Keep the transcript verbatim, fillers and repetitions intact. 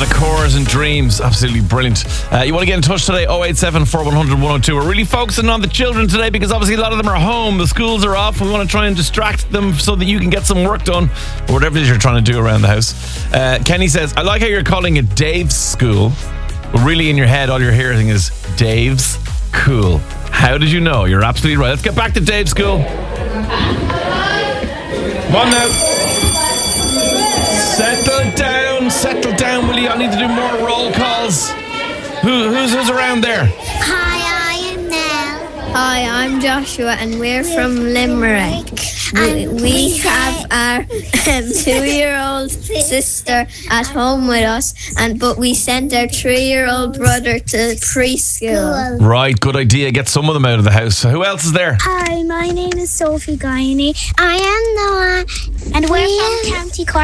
lot of Cores and Dreams. Absolutely brilliant. Uh, you want to get in touch today? oh eight seven, four one zero zero, one oh two. We're really focusing on the children today because obviously a lot of them are home. The schools are off. We want to try and distract them so that you can get some work done or whatever it is you're trying to do around the house. Uh, Kenny says, I like how you're calling it Dave's school. But really in your head, all you're hearing is Dave's cool. How did you know? You're absolutely right. Let's get back to Dave's school. Come on now. Settle down, settle down, will you? I need to do more roll calls. Who, who's, who's around there? Hi, I am Nell. Hi, I'm Joshua and we're from Limerick. We, we have our um, two-year-old sister at home with us, and but we sent our three-year-old brother to preschool. Right, good idea. Get some of them out of the house. Who else is there? Hi, my name is Sophie Guiney. I am Noah. And we're from County Cork.